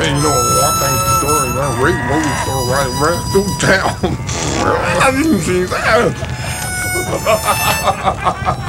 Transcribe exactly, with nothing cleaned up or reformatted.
man, you know, I think the story, that rape movie store right, right through town. I didn't see that.